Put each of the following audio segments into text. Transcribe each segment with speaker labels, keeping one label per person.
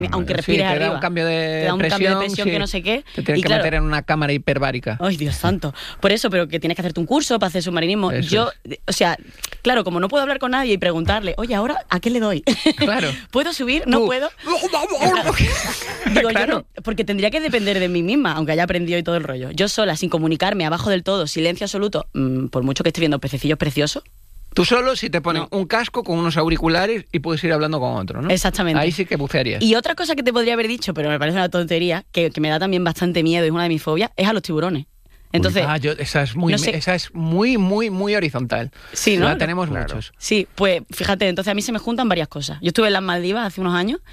Speaker 1: aunque respires
Speaker 2: te
Speaker 1: arriba.
Speaker 2: da un cambio de
Speaker 1: te da un
Speaker 2: presión,
Speaker 1: cambio de presión que no sé qué.
Speaker 2: Te tienes que meter en una cámara hiperbárica.
Speaker 1: Ay, Dios santo. Por eso, pero que tienes que hacerte un curso para hacer submarinismo. O sea, claro, como no puedo hablar con nadie y preguntarle, oye, ¿ahora a qué le doy?
Speaker 2: Claro.
Speaker 1: ¿Puedo subir? ¿No puedo? Digo,
Speaker 2: claro.
Speaker 1: yo no, porque tendría que depender de mí misma, aunque haya aprendido y todo el rollo. Yo sola, sin comunicarme, abajo del todo, silencio absoluto, por mucho que esté viendo pececillos preciosos.
Speaker 2: Tú solo si te ponen un casco con unos auriculares y puedes ir hablando con otro, ¿no?
Speaker 1: Exactamente.
Speaker 2: Ahí sí que bucearías.
Speaker 1: Y otra cosa que te podría haber dicho, pero me parece una tontería, que me da también bastante miedo, es una de mis fobias, es a los tiburones. Entonces,
Speaker 2: esa es muy, muy, muy horizontal.
Speaker 1: Sí, ¿no?
Speaker 2: La tenemos muchos.
Speaker 1: Sí, pues fíjate, entonces a mí se me juntan varias cosas. Yo estuve en las Maldivas hace unos años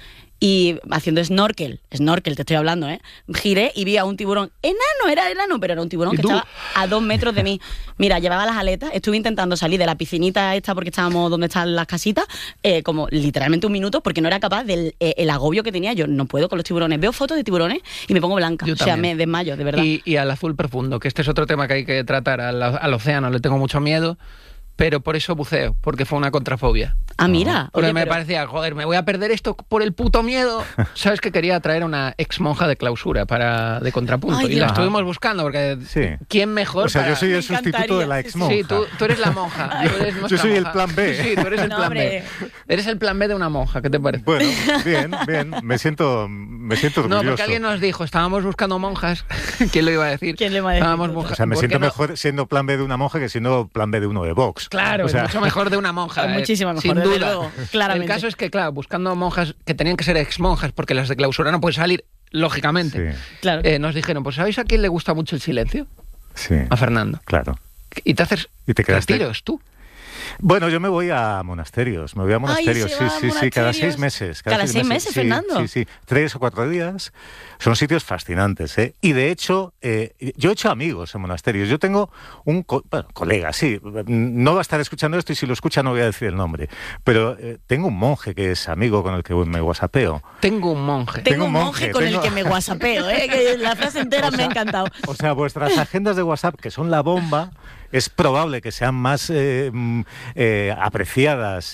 Speaker 1: y haciendo snorkel, te estoy hablando, giré y vi a un tiburón era enano, pero era un tiburón que estaba a 2 metros de mí. Mira, llevaba las aletas, estuve intentando salir de la piscinita esta porque estábamos donde están las casitas, como literalmente 1 minuto, porque no era capaz del el agobio que tenía. Yo no puedo con los tiburones. Veo fotos de tiburones y me pongo blanca.
Speaker 2: Yo
Speaker 1: o sea,
Speaker 2: también.
Speaker 1: me desmayo, de verdad.
Speaker 2: Y al azul profundo, que este es otro tema que hay que tratar. Al océano le tengo mucho miedo, pero por eso buceo, porque fue una contrafobia.
Speaker 1: Ah, mira.
Speaker 2: Porque
Speaker 1: Oye,
Speaker 2: me parecía, joder, me voy a perder esto por el puto miedo. ¿Sabes que quería traer a una ex monja de clausura de contrapunto?
Speaker 1: Ay,
Speaker 2: y
Speaker 1: Dios.
Speaker 2: la estuvimos buscando, porque ¿quién mejor?
Speaker 3: O sea, yo soy
Speaker 1: Me
Speaker 3: el sustituto de la ex monja.
Speaker 2: Sí, tú eres la monja. Tú eres
Speaker 3: Yo
Speaker 2: nuestra
Speaker 3: soy el
Speaker 2: monja.
Speaker 3: plan B.
Speaker 2: Sí, tú eres el
Speaker 1: No,
Speaker 2: plan
Speaker 1: hombre.
Speaker 2: B. Eres el plan B de una monja, ¿qué te parece?
Speaker 3: Bueno, bien. Me siento orgulloso.
Speaker 2: No, porque alguien nos dijo, estábamos buscando monjas. ¿Quién lo iba a decir?
Speaker 1: ¿Quién le iba a decir?
Speaker 2: Estábamos
Speaker 3: O sea, me
Speaker 2: ¿por qué
Speaker 3: siento
Speaker 2: no?
Speaker 3: mejor siendo plan B de una monja que siendo plan B de uno de Vox.
Speaker 2: Claro,
Speaker 3: O sea,
Speaker 2: es mucho mejor de una monja.
Speaker 1: Muchísimo mejor,
Speaker 2: sin
Speaker 1: desde
Speaker 2: duda.
Speaker 1: luego, claramente.
Speaker 2: El caso es que, claro, buscando monjas que tenían que ser ex monjas, porque las de clausura no pueden salir, lógicamente.
Speaker 3: Sí.
Speaker 1: Claro.
Speaker 2: Nos dijeron, pues ¿sabéis a quién le gusta mucho el silencio?
Speaker 3: Sí,
Speaker 2: A Fernando.
Speaker 3: claro.
Speaker 2: Y te haces
Speaker 3: Y te quedaste.
Speaker 2: retiros tú.
Speaker 3: Bueno, yo me voy a monasterios,
Speaker 1: se va a
Speaker 3: sí, cada
Speaker 1: monasterios.
Speaker 3: 6 meses.
Speaker 1: ¿Cada 6 meses,
Speaker 3: sí,
Speaker 1: Fernando?
Speaker 3: Sí, 3 o 4 días. Son sitios fascinantes, ¿eh? Y de hecho, yo he hecho amigos en monasterios. Yo tengo un colega, sí, no va a estar escuchando esto y si lo escucha no voy a decir el nombre, pero tengo un monje que es amigo con el que me whatsappeo.
Speaker 2: Tengo un monje.
Speaker 1: Tengo un monje con el que me whatsappeo, que la frase entera me ha encantado.
Speaker 3: O sea, vuestras agendas de WhatsApp, que son la bomba, es probable que sean más apreciadas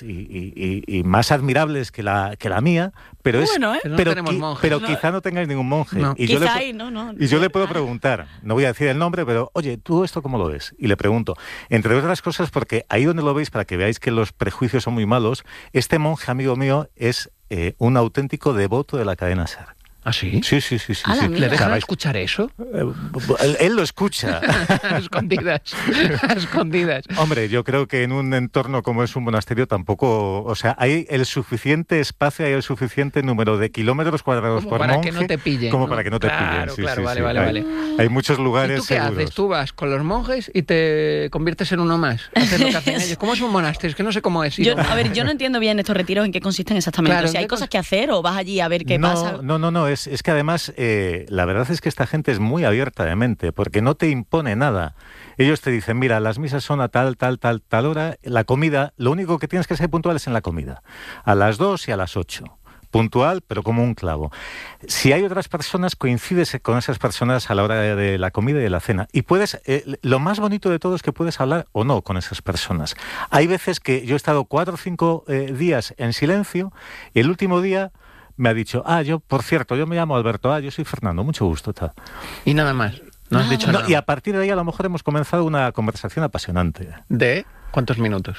Speaker 3: y más admirables que la mía, pero
Speaker 1: Bueno,
Speaker 2: Pero no tenemos monjes.
Speaker 3: pero quizá no tengáis ningún monje.
Speaker 2: No.
Speaker 3: Y yo
Speaker 1: Quizá
Speaker 3: le,
Speaker 1: ahí, no.
Speaker 3: y yo le puedo preguntar, no voy a decir el nombre, pero oye, ¿tú esto cómo lo ves? Y le pregunto, entre otras cosas, porque ahí donde lo veis, para que veáis que los prejuicios son muy malos, este monje amigo mío es un auténtico devoto de la cadena SER.
Speaker 2: ¿Ah, sí?
Speaker 3: Sí.
Speaker 1: A la
Speaker 3: sí.
Speaker 1: mierda.
Speaker 2: ¿Le dejan
Speaker 3: Cada-
Speaker 2: escuchar eso?
Speaker 3: Él lo escucha.
Speaker 2: A escondidas. A escondidas.
Speaker 3: Hombre, yo creo que en un entorno como es un monasterio tampoco, o sea, hay el suficiente espacio, hay el suficiente número de kilómetros cuadrados
Speaker 2: Como
Speaker 3: por
Speaker 2: para
Speaker 3: monje,
Speaker 2: que no te pillen,
Speaker 3: como
Speaker 2: ¿no?
Speaker 3: para que no te
Speaker 2: Claro,
Speaker 3: pillen.
Speaker 2: claro, vale.
Speaker 3: Hay muchos
Speaker 2: ¿Y
Speaker 3: lugares
Speaker 2: tú qué
Speaker 3: seguros.
Speaker 2: haces? Tú vas con los monjes y te conviertes en uno más. Haces lo que hacen ellos. ¿Cómo es un monasterio? Es que no sé cómo es.
Speaker 1: Yo no entiendo bien estos retiros en qué consisten exactamente.
Speaker 2: Claro,
Speaker 1: o sea, ¿hay
Speaker 2: ¿qué
Speaker 1: cosas que hacer o vas allí a ver qué pasa?
Speaker 3: No, es que además la verdad es que esta gente es muy abierta de mente, porque no te impone nada. Ellos te dicen, mira, las misas son a tal hora, la comida, lo único que tienes que ser puntual es en la comida, a las 2 y a las 8. Puntual, pero como un clavo. Si hay otras personas, coincides con esas personas a la hora de la comida y de la cena. Y puedes, lo más bonito de todo es que puedes hablar o no con esas personas. Hay veces que yo he estado 4 o 5 días en silencio y el último día me ha dicho, por cierto, yo me llamo Alberto, yo soy Fernando, mucho gusto. Tal.
Speaker 2: Y nada más. No has dicho nada.
Speaker 3: Y a partir de ahí a lo mejor hemos comenzado una conversación apasionante.
Speaker 2: ¿De cuántos minutos?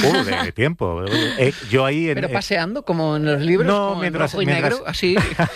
Speaker 3: De tiempo. Yo ahí...
Speaker 2: ¿Pero paseando, como en los libros?
Speaker 3: No,
Speaker 2: como
Speaker 3: mientras-
Speaker 2: en rojo y
Speaker 3: mientras-
Speaker 2: negro, así,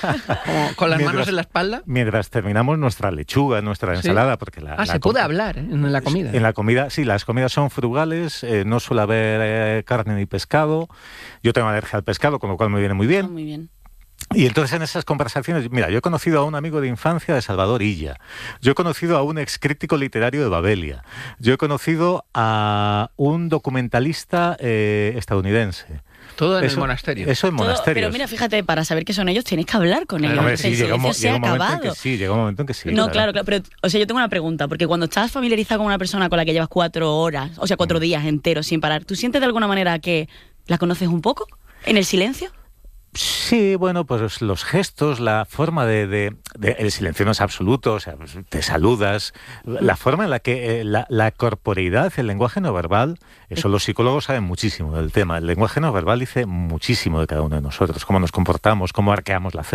Speaker 2: como con las manos en la espalda.
Speaker 3: Mientras terminamos nuestra lechuga, nuestra ensalada, porque
Speaker 2: se puede hablar en la comida.
Speaker 3: En la comida, sí, las comidas son frugales, no suele haber carne ni pescado. Yo tengo alergia al pescado, con lo cual me viene muy bien.
Speaker 1: Muy bien.
Speaker 3: Y entonces en esas conversaciones, mira, yo he conocido a un amigo de infancia de Salvador Illa, yo he conocido a un excrítico literario de Babelia, yo he conocido a un documentalista estadounidense.
Speaker 2: Todo en el monasterio.
Speaker 3: Eso en monasterios.
Speaker 1: Pero mira, fíjate, para saber qué son ellos tienes que hablar con ellos.
Speaker 3: Hombre, sí,
Speaker 1: El
Speaker 3: llega un
Speaker 1: silencio se ha
Speaker 3: momento en
Speaker 1: acabado.
Speaker 3: que sí, llega un momento en que sí.
Speaker 1: No, claro, pero, o sea, yo tengo una pregunta, porque cuando estás familiarizado con una persona con la que llevas 4 horas, o sea, 4 días enteros sin parar, ¿tú sientes de alguna manera que la conoces un poco en el silencio?
Speaker 3: Sí, bueno, pues los gestos, la forma el silencio no es absoluto, o sea, pues te saludas, la forma en la que la corporeidad, el lenguaje no verbal, eso los psicólogos saben muchísimo del tema. El lenguaje no verbal dice muchísimo de cada uno de nosotros, cómo nos comportamos, cómo arqueamos la ceja.